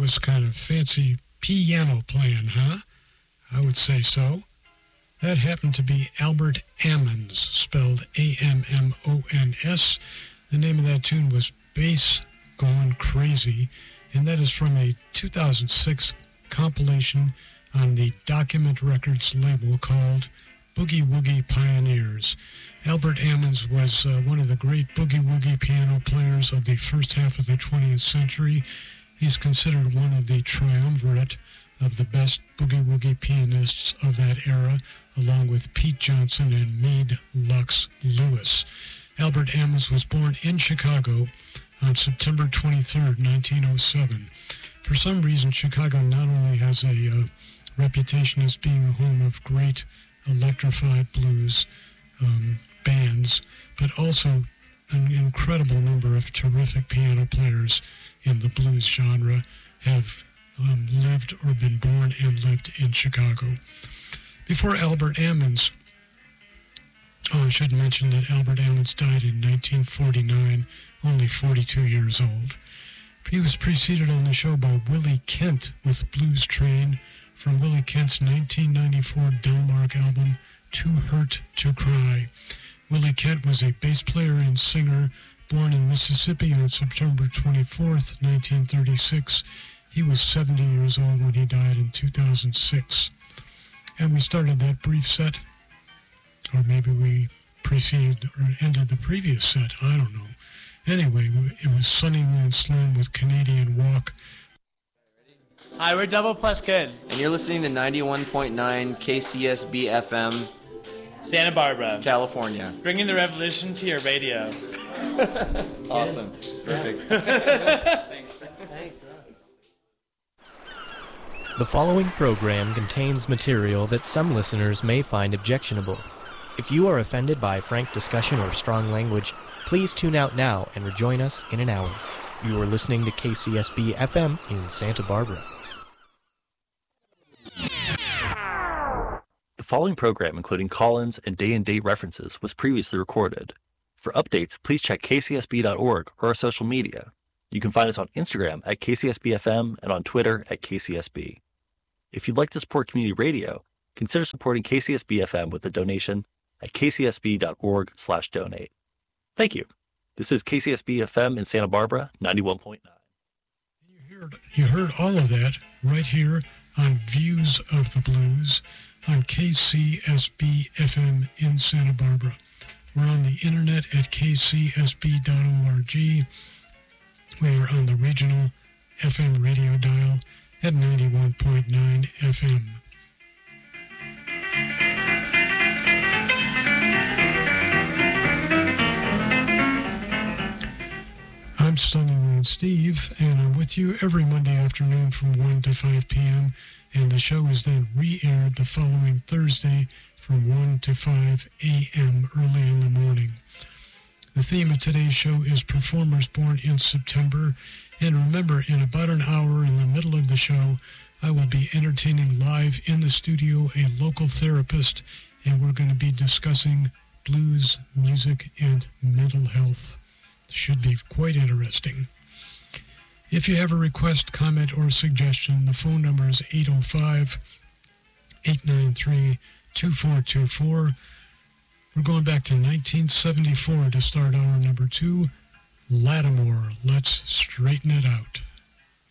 was kind of fancy piano playing, huh? I would say so. That happened to be Albert Ammons, spelled A-M-M-O-N-S. The name of that tune was Bass Gone Crazy, and that is from a 2006 compilation on the Document Records label called Boogie Woogie Pioneers. Albert Ammons was one of the great boogie-woogie piano players of the first half of the 20th century. He's considered one of the triumvirate of the best boogie-woogie pianists of that era, along with Pete Johnson and Meade Lux Lewis. Albert Ammons was born in Chicago on September 23, 1907. For some reason, Chicago not only has a reputation as being a home of great electrified blues bands, but also an incredible number of terrific piano players in the blues genre have lived or been born and lived in Chicago. Before Albert Ammons, I should mention that Albert Ammons died in 1949, only 42 years old. He was preceded on the show by Willie Kent with Blues Train from Willie Kent's 1994 Delmark album, Too Hurt to Cry. Willie Kent was a bass player and singer born in Mississippi on September 24th, 1936. He was 70 years old when he died in 2006. And we started that brief set, or maybe we preceded or ended the previous set, I don't know. Anyway, it was Sunnyland Slim with Canadian Walk. Hi, we're Double Plus Good. And you're listening to 91.9 KCSB FM, Santa Barbara, California. Bringing the revolution to your radio. Awesome. Perfect. Thanks. The following program contains material that some listeners may find objectionable. If you are offended by frank discussion or strong language, please tune out now and rejoin us in an hour. You are listening to KCSB FM in Santa Barbara. The following program, including call-ins and day-and-date references, was previously recorded. For updates, please check kcsb.org or our social media. You can find us on Instagram at KCSBFM and on Twitter at KCSB. If you'd like to support community radio, consider supporting KCSB-FM with a donation at kcsb.org/donate. Thank you. This is KCSB-FM in Santa Barbara, 91.9. You heard all of that right here on Views of the Blues on KCSB-FM in Santa Barbara. We're on the internet at kcsb.org. We are on the regional FM radio dial at 91.9 FM. I'm Sunnyland Steve, and I'm with you every Monday afternoon from 1 to 5 p.m., and the show is then re-aired the following Thursday from 1 to 5 a.m. early in the morning. The theme of today's show is Performers Born in September, and remember, in about an hour in the middle of the show, I will be entertaining live in the studio a local therapist, and we're going to be discussing blues, music, and mental health. Should be quite interesting. If you have a request, comment, or suggestion, the phone number is 805-893-2424. We're going back to 1974 to start hour number 2. Lattimore, let's straighten it out.